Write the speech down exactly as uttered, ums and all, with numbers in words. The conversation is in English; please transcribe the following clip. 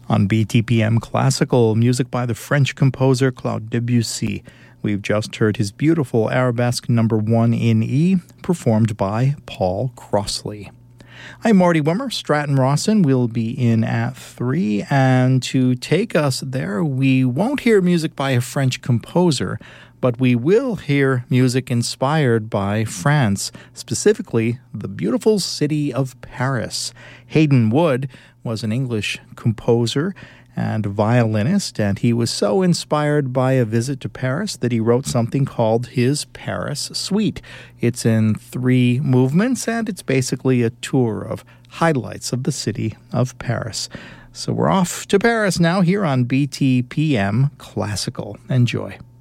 On B T P M Classical, music by the French composer Claude Debussy. We've just heard his beautiful Arabesque number one in E, performed by Paul Crossley. I'm Marty Wimmer, Stratton Rawson. We'll be in at three, and to take us there, we won't hear music by a French composer, but we will hear music inspired by France, specifically the beautiful city of Paris. Hayden Wood was an English composer and violinist, and he was so inspired by a visit to Paris that he wrote something called his Paris Suite. It's in three movements, and it's basically a tour of highlights of the city of Paris. So we're off to Paris now here on B T P M Classical. Enjoy.